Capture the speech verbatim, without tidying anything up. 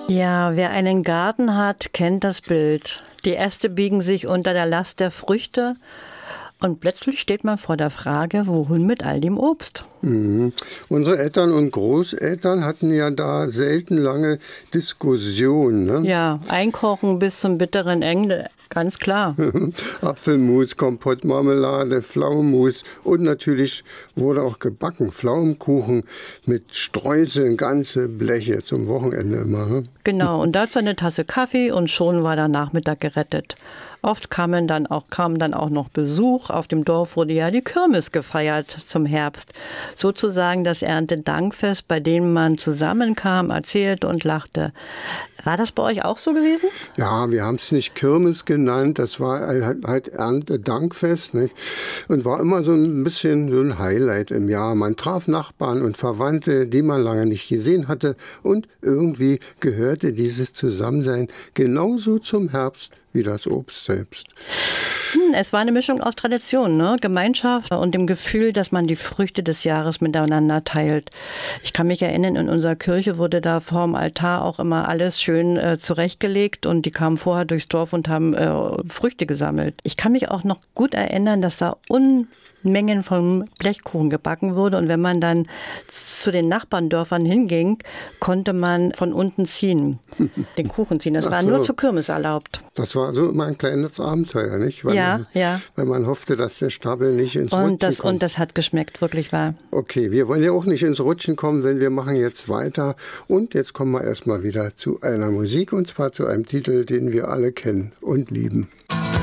Ja, wer einen Garten hat, kennt das Bild. Die Äste biegen sich unter der Last der Früchte und plötzlich steht man vor der Frage, wohin mit all dem Obst? Mhm. Unsere Eltern und Großeltern hatten ja da selten lange Diskussionen. Ne? Ja, einkochen bis zum bitteren Ende, ganz klar. Apfelmus, Kompott, Marmelade, Pflaumenmus und natürlich wurde auch gebacken. Pflaumenkuchen mit Streuseln, ganze Bleche zum Wochenende immer. Ne? Genau, und dazu eine Tasse Kaffee und schon war der Nachmittag gerettet. Oft kamen dann auch, kam dann auch noch Besuch. Auf dem Dorf wurde ja die Kirmes gefeiert zum Herbst. Sozusagen das Erntedankfest, bei dem man zusammenkam, erzählte und lachte. War das bei euch auch so gewesen? Ja, wir haben es nicht Kirmes genannt, das war halt, halt Erntedankfest, nicht? Und war immer so ein bisschen so ein Highlight im Jahr. Man traf Nachbarn und Verwandte, die man lange nicht gesehen hatte und irgendwie gehörte dieses Zusammensein genauso zum Herbst wie das Obst selbst. Hm, es war eine Mischung aus Tradition, ne? Gemeinschaft und dem Gefühl, dass man die Früchte des Jahres miteinander teilt. Ich kann mich erinnern, in unserer Kirche wurde da vorm Altar auch immer alles schön äh, zurechtgelegt und die kamen vorher durchs Dorf und haben äh, Früchte gesammelt. Ich kann mich auch noch gut erinnern, dass da Unmengen von Blechkuchen gebacken wurde und wenn man dann zu den Nachbarndörfern hinging, konnte man von unten ziehen, den Kuchen ziehen. Das Ach war so. nur zu Kirmes erlaubt. Das war so immer ein kleines Abenteuer, nicht? Weil Ja, man, ja. Weil man hoffte, dass der Stapel nicht ins Rutschen Und das, kommt. und das hat geschmeckt, wirklich wahr. Okay, wir wollen ja auch nicht ins Rutschen kommen, denn wir machen jetzt weiter. Und jetzt kommen wir erstmal wieder zu einer Musik, und zwar zu einem Titel, den wir alle kennen und lieben.